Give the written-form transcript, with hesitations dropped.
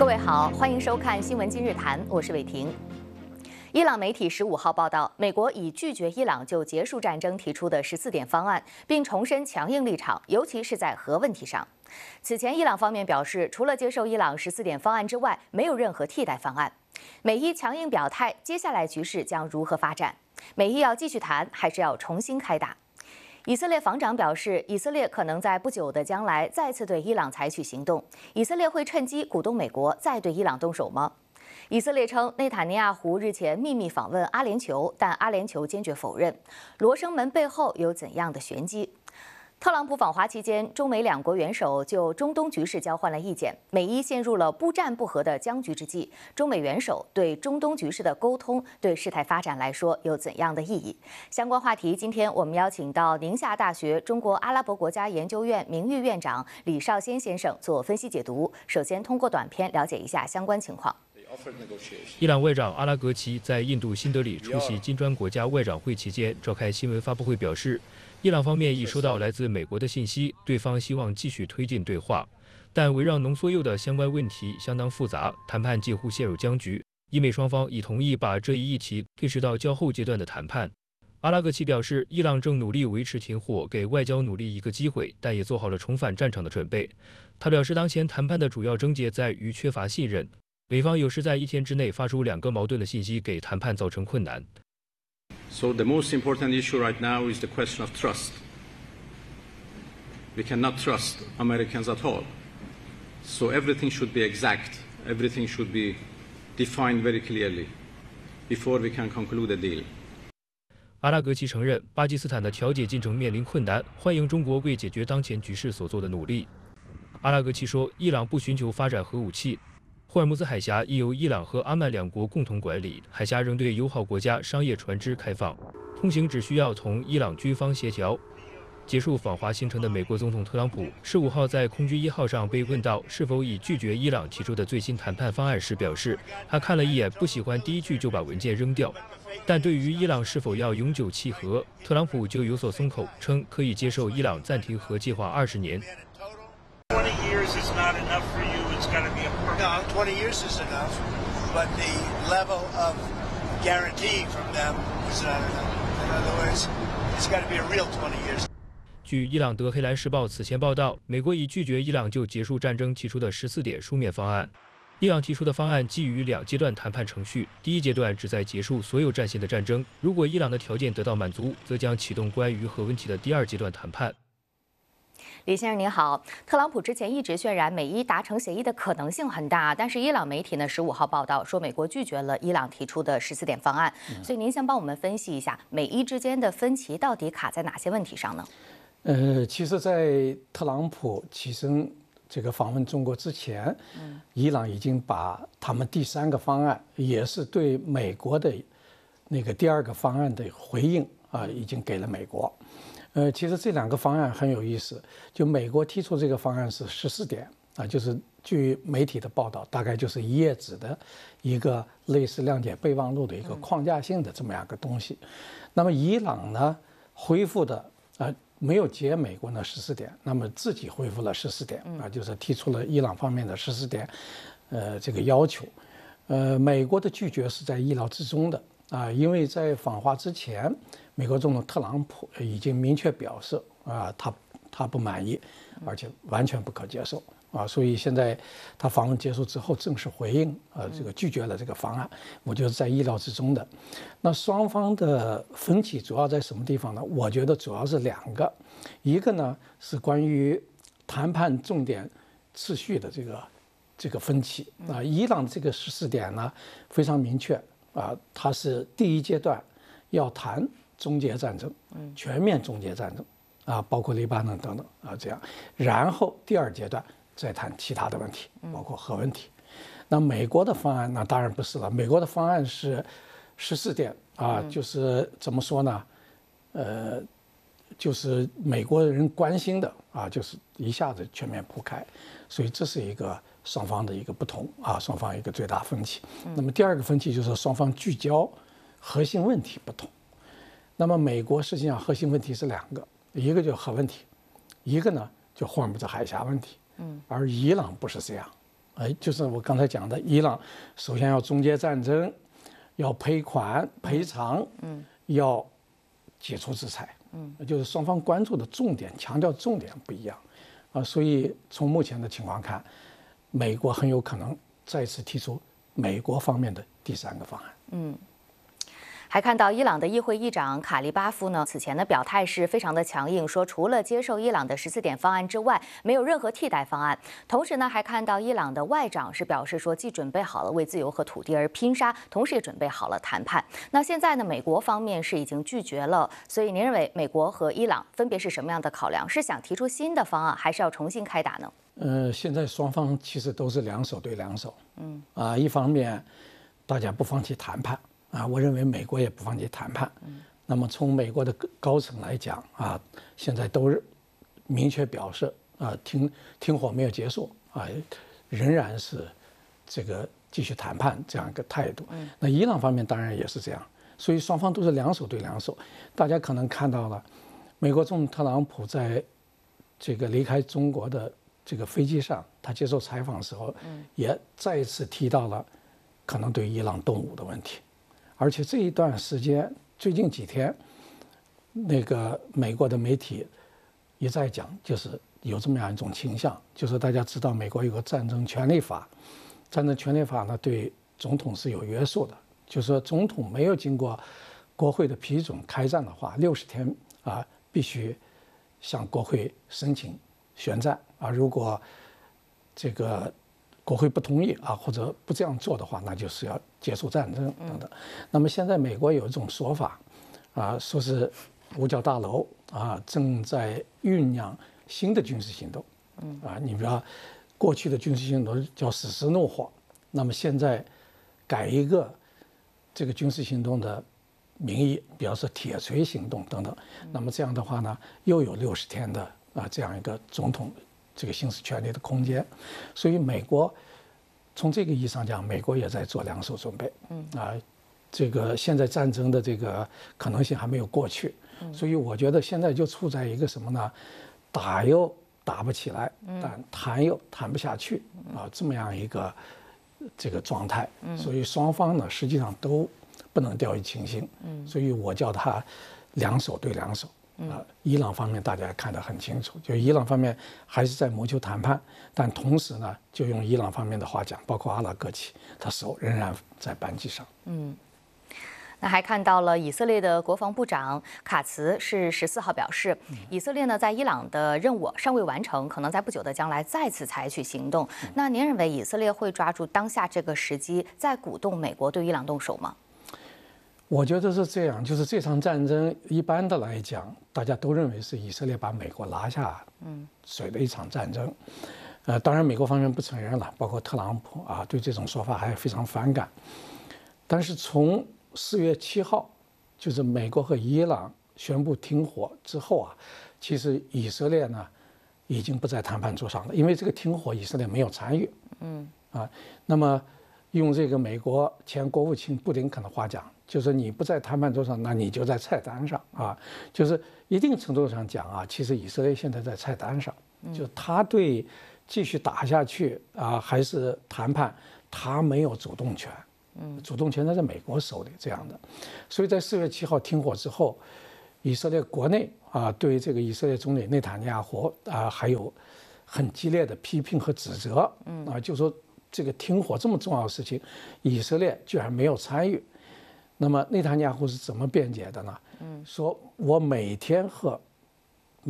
各位好，欢迎收看《新闻今日谈》，我是伟婷。伊朗媒体15号报道，美国已拒绝伊朗就结束战争提出的14点方案，并重申强硬立场，尤其是在核问题上。此前，伊朗方面表示，除了接受伊朗14点方案之外，没有任何替代方案。美伊强硬表态，接下来局势将如何发展？美伊要继续谈，还是要重新开打？以色列防长表示，以色列可能在不久的将来再次对伊朗采取行动。以色列会趁机鼓动美国再对伊朗动手吗？以色列称，内塔尼亚胡日前秘密访问阿联酋，但阿联酋坚决否认。罗生门背后有怎样的玄机？特朗普访华期间，中美两国元首就中东局势交换了意见，美伊陷入了不战不和的僵局之际，中美元首对中东局势的沟通，对事态发展来说有怎样的意义？相关话题，今天我们邀请到宁夏大学中国阿拉伯国家研究院名誉院长李少先先生做分析解读。首先，通过短片了解一下相关情况。 伊朗外长阿拉格齐在印度新德里出席金砖国家外长会期间召开新闻发布会，表示，伊朗方面已收到来自美国的信息，对方希望继续推进对话，但围绕浓缩铀的相关问题相当复杂，谈判几乎陷入僵局。伊美双方已同意把这一议题推迟到较后阶段的谈判。阿拉格齐表示，伊朗正努力维持停火，给外交努力一个机会，但也做好了重返战场的准备。他表示，当前谈判的主要症结在于缺乏信任。美方有时在一天之内发出2个矛盾的信息，给谈判造成困难。 So the most important issue right now is the question of trust. We cannot trust Americans at all. So everything should be exact. Everything should be defined very clearly before we can conclude a deal. 阿拉格齐承认，巴基斯坦的调解进程面临困难，欢迎中国为解决当前局势所做的努力。阿拉格齐说，伊朗不寻求发展核武器。霍尔木兹海峡已由伊朗和阿曼两国共同管理，海峡仍对友好国家商业船只开放，通行只需要同伊朗军方协调。结束访华行程的美国总统特朗普15号在空军1号上被问到是否已拒绝伊朗提出的最新谈判方案时，表示他看了一眼，不喜欢第一句就把文件扔掉。但对于伊朗是否要永久弃核，特朗普就有所松口，称可以接受伊朗暂停核计划20年。 20 years is not enough for you. It's got to be a permanent. No, 20 years is enough, but the level of guarantee from them is not enough. In other words, it's got to be a real 20 years. 据伊朗德黑兰时报此前报道，美国已拒绝伊朗就结束战争提出的14点书面方案。伊朗提出的方案基于2阶段谈判程序，第一阶段旨在结束所有战线的战争，如果伊朗的条件得到满足，则将启动关于核问题的第2阶段谈判。 李先生您好，特朗普之前一直渲染美伊达成协议的可能性很大，但是伊朗媒体呢15号报道说美国拒绝了伊朗提出的14点方案，所以您先帮我们分析一下美伊之间的分歧到底卡在哪些问题上呢？ 其实，在特朗普起身这个访问中国之前，伊朗已经把他们第3个方案，也是对美国的那个第2个方案的回应啊，已经给了美国。其实这2个方案很有意思，就美国提出这个方案是14点啊，就是据媒体的报道，大概就是1页纸的一个类似谅解备忘录的一个框架性的这么样个东西。那么伊朗呢恢复的没有解美国的14点，那么自己恢复了14点啊，就是提出了伊朗方面的14点这个要求。美国的拒绝是在意料之中的啊，因为在访华之前，美国总统特朗普已经明确表示啊，他不满意，而且完全不可接受啊，所以现在他访问结束之后正式回应这个拒绝了这个方案，我觉得在意料之中的。那双方的分歧主要在什么地方呢？我觉得主要是2个，一个呢是关于谈判重点次序的这个分歧啊，伊朗这个14点呢非常明确啊，它是第1阶段要谈终结战争，全面终结战争啊，包括黎巴嫩等等啊这样，然后第2阶段再谈其他的问题，包括核问题。那美国的方案那当然不是了，美国的方案是14点啊，就是怎么说呢？就是美国人关心的啊，就是一下子全面铺开，所以这是一个双方的一个不同啊，双方一个最大分歧。那么第2个分歧就是双方聚焦核心问题不同。那么美国实际上核心问题是2个，一个就是核问题，一个呢就霍尔木兹海峡问题。而伊朗不是这样就是我刚才讲的，伊朗首先要终结战争，要赔款赔偿，要解除制裁，就是双方关注的重点、强调重点不一样，所以从目前的情况看，美国很有可能再次提出美国方面的第3个方案。 还看到伊朗的议会议长卡利巴夫呢，此前的表态是非常的强硬，说除了接受伊朗的14点方案之外，没有任何替代方案。同时呢，还看到伊朗的外长是表示说，既准备好了为自由和土地而拼杀，同时也准备好了谈判。那现在呢，美国方面是已经拒绝了，所以您认为美国和伊朗分别是什么样的考量？是想提出新的方案，还是要重新开打呢？ 现在双方其实都是2手对2手，一方面大家不放弃谈判。我认为美国也不放弃谈判。那么从美国的高层来讲现在都明确表示停火没有结束仍然是这个继续谈判这样一个态度。那伊朗方面当然也是这样，所以双方都是2手对2手。大家可能看到了，美国总统特朗普在这个离开中国的这个飞机上，他接受采访的时候，也再一次提到了可能对伊朗动武的问题。而且这一段时间，最近几天，那个美国的媒体也在讲，就是有这么样一种倾向，就是大家知道美国有个战争权利法，战争权利法呢对总统是有约束的，就是说总统没有经过国会的批准开战的话，60天必须向国会申请宣战如果这个国会不同意或者不这样做的话，那就是要结束战争等等。那么现在美国有一种说法说是五角大楼正在酝酿新的军事行动你比如说过去的军事行动叫史诗怒火，那么现在改一个这个军事行动的名义，比方说铁锤行动等等。那么这样的话呢，又有60天的这样一个总统这个行使权力的空间。所以美国从这个意义上讲，美国也在做2手准备这个现在战争的这个可能性还没有过去，所以我觉得现在就处在一个什么呢？打又打不起来，但谈又谈不下去这么样一个这个状态。所以双方呢实际上都不能掉以轻心。所以我叫它2手对2手。伊朗方面大家看得很清楚，就伊朗方面还是在谋求谈判，但同时呢，就用伊朗方面的话讲，包括阿拉戈齐，他手仍然在扳机上。 那还看到了以色列的国防部长卡茨是14号表示，以色列呢在伊朗的任务尚未完成，可能在不久的将来再次采取行动。那您认为以色列会抓住当下这个时机，再鼓动美国对伊朗动手吗？ 我觉得是这样，就是这场战争一般的来讲，大家都认为是以色列把美国拉下水的一场战争。当然美国方面不承认了，包括特朗普对这种说法还非常反感。但是从4月7号，就是美国和伊朗宣布停火之后其实以色列呢已经不在谈判桌上了，因为这个停火以色列没有参与。那么用这个美国前国务卿布林肯的话讲，就是你不在谈判桌上，那你就在菜单上就是一定程度上讲其实以色列现在在菜单上，就他对继续打下去还是谈判，他没有主动权。主动权在美国手里这样的。所以在4月7号停火之后，以色列国内对这个以色列总理内塔尼亚胡还有很激烈的批评和指责就说这个停火这么重要的事情，以色列居然没有参与。那么内塔尼亚胡是怎么辩解的呢？说我每天和